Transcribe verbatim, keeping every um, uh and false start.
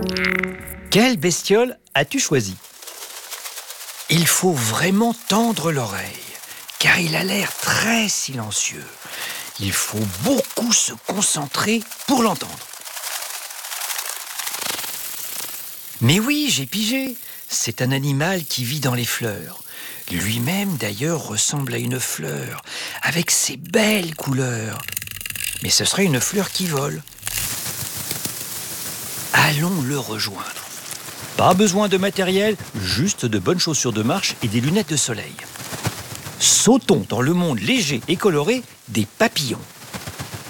Quelle bestiole as-tu choisi? Il faut vraiment tendre l'oreille, car il a l'air très silencieux. Il faut beaucoup se concentrer pour l'entendre. Mais oui, j'ai pigé. C'est un animal qui vit dans les fleurs. Lui-même, d'ailleurs, ressemble à une fleur, avec ses belles couleurs. Mais ce serait une fleur qui vole. Allons le rejoindre. Pas besoin de matériel, juste de bonnes chaussures de marche et des lunettes de soleil. Sautons dans le monde léger et coloré des papillons.